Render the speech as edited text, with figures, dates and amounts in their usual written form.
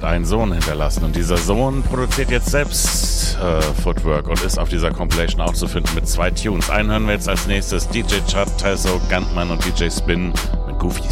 hat einen Sohn hinterlassen und dieser Sohn produziert jetzt selbst Footwork und ist auf dieser Compilation auch zu finden mit 2 Tunes. Einen hören wir jetzt als nächstes: DJ Chad, Tazo, Gantman und DJ Spin mit Goofies.